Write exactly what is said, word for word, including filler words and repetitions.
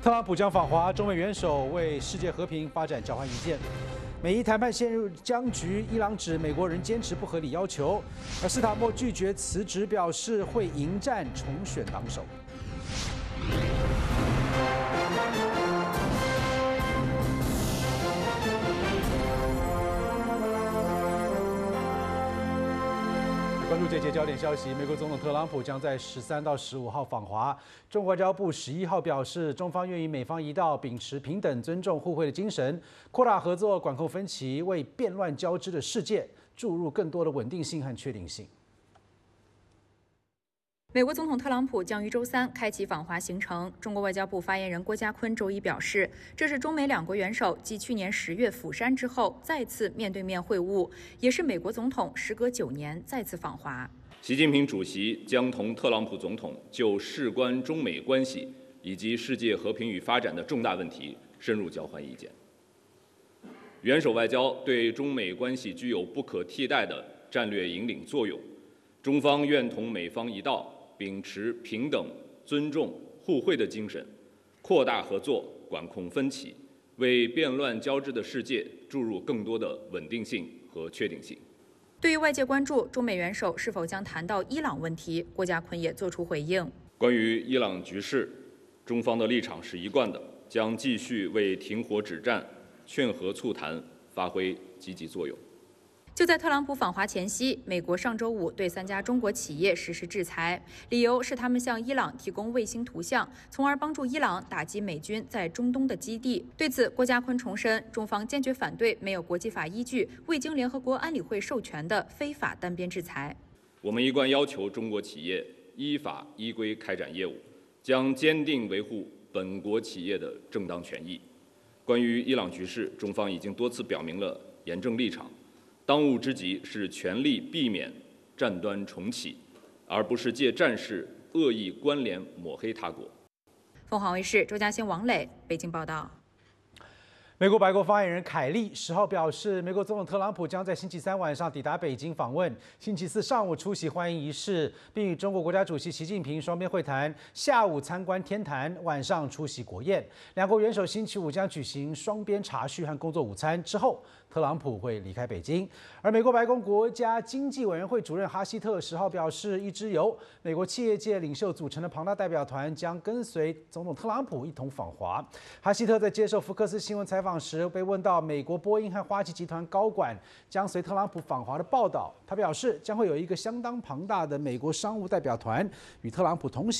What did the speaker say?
特朗普将访华，中美元首为世界和平发展交换意见。美伊谈判陷入僵局，伊朗指美国仍坚持不合理要求，而斯塔默拒绝辞职，表示会迎战重选党首。关注这节焦点消息，美国总统特朗普将在十三到十五号访华。中国外交部十一号表示，中方愿与美方一道，秉持平等、尊重、互惠的精神，扩大合作，管控分歧，为变乱交织的世界注入更多的稳定性和确定性。 美国总统特朗普将于周三开启访华行程。中国外交部发言人郭家坤周一表示，这是中美两国元首继去年十月釜山之后再次面对面会晤，也是美国总统时隔九年再次访华。 习近平主席将同特朗普总统就事关中美关系以及世界和平与发展的重大问题深入交换意见。元首外交对中美关系具有不可替代的战略引领作用，中方愿同美方一道，秉持平等、尊重、互惠的精神，扩大合作，管控分歧，为变乱交织的世界注入更多的稳定性和确定性。 对于外界关注中美元首是否将谈到伊朗问题，郭家坤也作出回应。 关于伊朗局势，中方的立场是一贯的，将继续为停火止战、劝和促谈发挥积极作用。 就在特朗普访华前夕，美国上周五对三家中国企业实施制裁，理由是他们向伊朗提供卫星图像，从而帮助伊朗打击美军在中东的基地。对此，郭家坤重申，中方坚决反对没有国际法依据、未经联合国安理会授权的非法单边制裁。 我们一贯要求中国企业依法依规开展业务，将坚定维护本国企业的正当权益。关于伊朗局势，中方已经多次表明了严正立场。当务之急是全力避免战端重启，而不是借战事恶意关联抹黑他国。 凤凰卫视周嘉欣、王磊北京报道。 美国白宫发言人凯利十号表示，美国总统特朗普将在星期三晚上抵达北京访问，星期四上午出席欢迎仪式，并与中国国家主席习近平双边会谈，下午参观天坛，晚上出席国宴。两国元首星期五将举行双边茶叙和工作午餐，之后特朗普会离开北京。而美国白宫国家经济委员会主任哈希特十号表示，一支由美国企业界领袖组成的庞大代表团将跟随总统特朗普一同访华。哈希特在接受福克斯新闻采访时被问到美国波音和花旗集团高管将随特朗普访华的报道，他表示将会有一个相当庞大的美国商务代表团与特朗普同行。